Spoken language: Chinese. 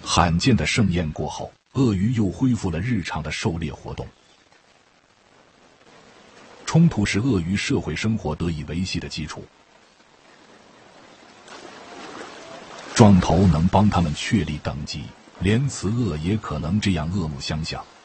罕见的盛宴过后，鳄鱼又恢复了日常的狩猎活动。冲突是鳄鱼社会生活得以维系的基础。撞头能帮他们确立等级，连雌鳄也可能这样恶目相向。